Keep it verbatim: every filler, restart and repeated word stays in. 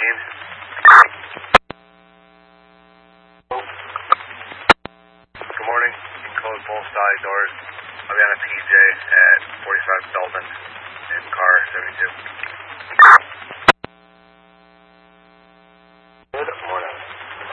fourteen. Good morning. You can close both side doors. I'll be on a P J at forty-five Beltman in car seventy-two.